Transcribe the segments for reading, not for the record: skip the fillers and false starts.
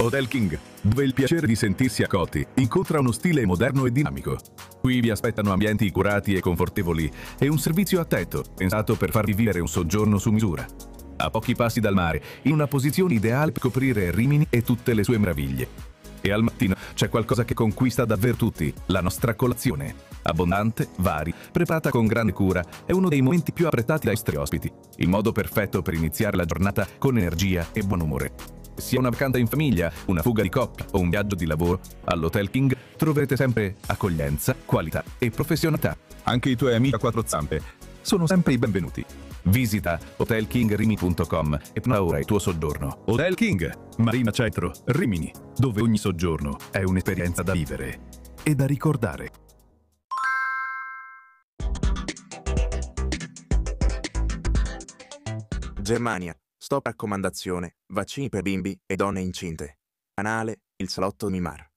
Hotel King, dove il piacere di sentirsi accolti incontra uno stile moderno e dinamico. Qui vi aspettano ambienti curati e confortevoli e un servizio attento, pensato per farvi vivere un soggiorno su misura. A pochi passi dal mare, in una posizione ideale per coprire Rimini e tutte le sue meraviglie. E al mattino c'è qualcosa che conquista davvero tutti, la nostra colazione. Abbondante, vari, preparata con grande cura, è uno dei momenti più apprezzati dai nostri ospiti. Il modo perfetto per iniziare la giornata con energia e buon umore. Sia una vacanza in famiglia, una fuga di coppia o un viaggio di lavoro, all'Hotel King troverete sempre accoglienza, qualità e professionalità. Anche i tuoi amici a quattro zampe sono sempre i benvenuti. Visita hotelkingrimi.com e ora il tuo soggiorno. Hotel King, Marina Centro, Rimini, dove ogni soggiorno è un'esperienza da vivere e da ricordare. Germania. Stop raccomandazione. Vaccini per bimbi e donne incinte. Canale Il Salotto Mimar.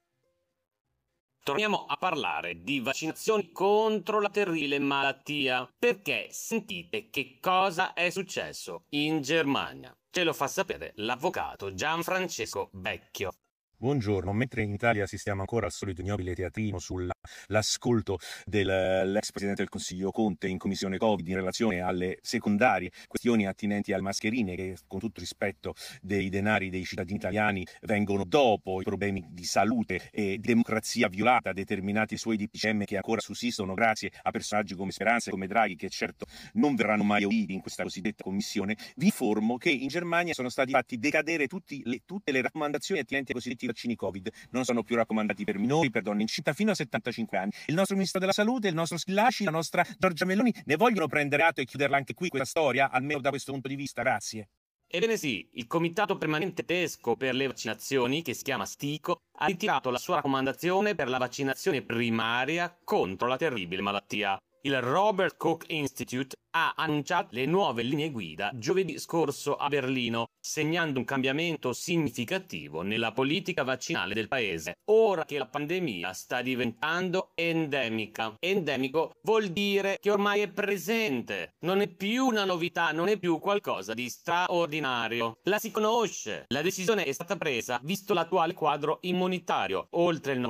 Torniamo a parlare di vaccinazioni contro la terribile malattia, perché sentite che cosa è successo in Germania. Ce lo fa sapere l'avvocato Gianfrancesco Vecchio. Buongiorno, mentre in Italia assistiamo ancora al solito ignobile teatrino sull'ascolto dell'ex Presidente del Consiglio Conte in Commissione Covid in relazione alle secondarie questioni attinenti alle mascherine che, con tutto rispetto dei denari dei cittadini italiani, vengono dopo i problemi di salute e di democrazia violata determinati sui DPCM che ancora sussistono grazie a personaggi come Speranza e come Draghi, che certo non verranno mai auditi in questa cosiddetta commissione. Vi informo che in Germania sono stati fatti decadere tutte le raccomandazioni attinenti ai cosiddetti vaccini Covid. Non sono più raccomandati per minori, per donne incinte fino a 75 anni. Il nostro Ministro della Salute, il nostro Schillaci, la nostra Giorgia Meloni ne vogliono prendere atto e chiuderla anche qui questa storia, almeno da questo punto di vista. Grazie. Ebbene sì, il Comitato Permanente Tedesco per le Vaccinazioni, che si chiama STIKO, ha ritirato la sua raccomandazione per la vaccinazione primaria contro la terribile malattia. Il Robert Koch Institute ha annunciato le nuove linee guida giovedì scorso a Berlino, segnando un cambiamento significativo nella politica vaccinale del paese, ora che la pandemia sta diventando endemica. Endemico vuol dire che ormai è presente, non è più una novità, non è più qualcosa di straordinario. La si conosce, la decisione è stata presa visto l'attuale quadro immunitario. Oltre il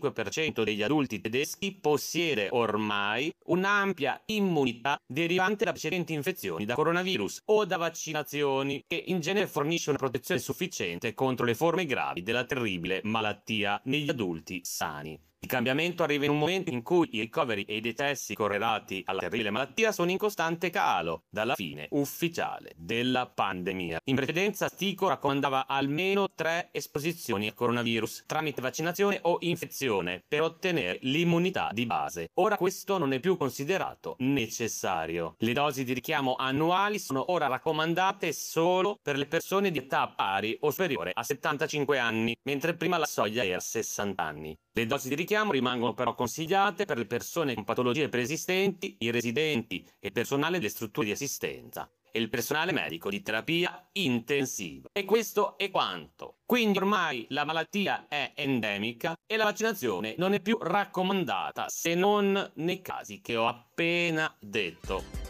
95% degli adulti tedeschi possiede ormai un'ampia immunità derivante da precedenti infezioni da coronavirus o da vaccinazioni, che in genere fornisce una protezione sufficiente contro le forme gravi della terribile malattia negli adulti sani. Il cambiamento arriva in un momento in cui i ricoveri e i decessi correlati alla terribile malattia sono in costante calo dalla fine ufficiale della pandemia. In precedenza STIKO raccomandava almeno 3 esposizioni al coronavirus tramite vaccinazione o infezione per ottenere l'immunità di base. Ora questo non è più considerato necessario. Le dosi di richiamo annuali sono ora raccomandate solo per le persone di età pari o superiore a 75 anni, mentre prima la soglia era 60 anni. Le dosi di richiamo rimangono però consigliate per le persone con patologie preesistenti, i residenti e il personale delle strutture di assistenza e il personale medico di terapia intensiva. E questo è quanto. Quindi ormai la malattia è endemica e la vaccinazione non è più raccomandata, se non nei casi che ho appena detto.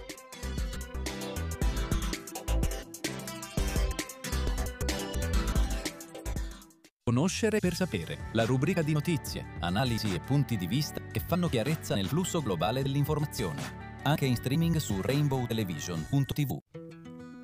Conoscere per sapere, la rubrica di notizie, analisi e punti di vista che fanno chiarezza nel flusso globale dell'informazione, anche in streaming su rainbowtelevision.tv.